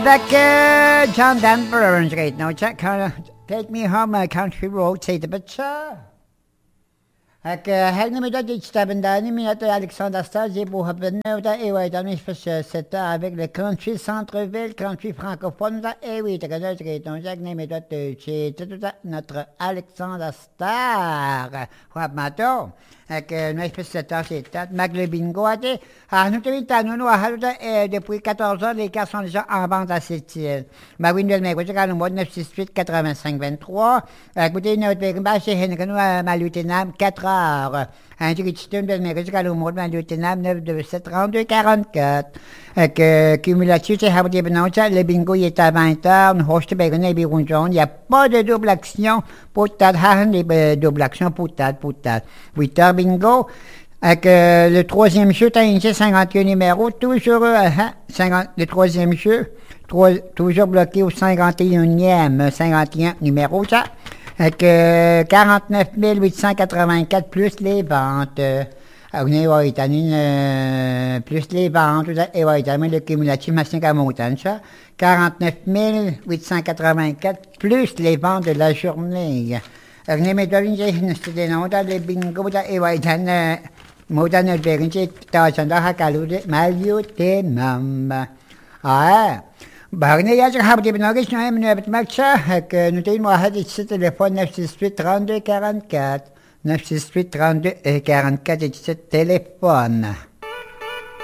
Avec John Denver, right now, Take Me Home, Country Road, say the butcher. Her numéro de Stabendani, minute Alexandre Star, j'ai beau Habenauda, et ouais, dans les c'était avec le country centre-ville, country francophone, et oui, t'as gagné, donc j'ai numéro de chez notre Alexandre Star. Mato, nous spécialisateurs chez Magle Bingo, nous depuis 14 ans, les cartes sont déjà en vente à cette île. Ma Windel Mego, j'ai le mode 968 85 23. Écoutez, notre Bérimba chez Henry, ma lieutenant, 4 heures. Un juridiction de Mego, j'ai le mode, ma lieutenant, 927 32 44. Cumulatif, c'est Hardy Benoncha, le bingo il est à 20 heures, nous hoste Bérin et Biron jaune, il n'y a pas de double action pour tard, les double action pour tard. 8 heures bingo. Avec le troisième jeu, t'as initié 51 numéros, toujours le troisième jeu, toujours bloqué au 51e numéro, ça. Avec 49 884 plus les ventes. Plus les ventes, et le cumulatif machine à montagne, ça. 49 884 plus les ventes de la journée. J'ai dans les bingo, et Modan el Berinche, Tachanda Hakalude, Malio te Mam. Ah, Barney Yaj Habdi Benogish, no Eminent Maxa, nous t'ai moi had ce téléphone 968 32 44. 968 32 44 et ce téléphone.